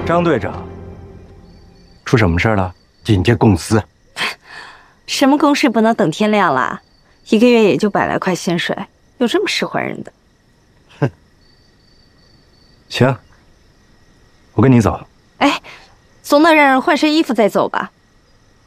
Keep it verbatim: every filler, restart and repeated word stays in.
张队长，出什么事了？紧接公司。 什么公事不能等天亮啦？一个月也就百来块薪水，有这么使唤人的？ 哼。行，我跟你走。 哎，总得让人换身衣服再走吧。